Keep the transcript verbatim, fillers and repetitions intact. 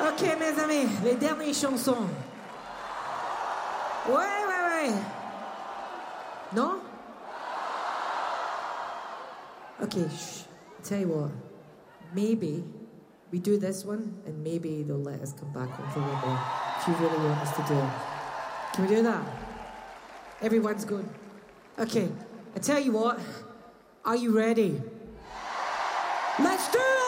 Ok, mes amis, les dernières chansons. Ouais, ouais, ouais. Non? Okay, shh. Tell you what. Maybe we do this one, and maybe they'll let us come back on for one more. If you really want us to do it. Can we do that? Everyone's good. Okay, I tell you what. Are you ready? Let's do it!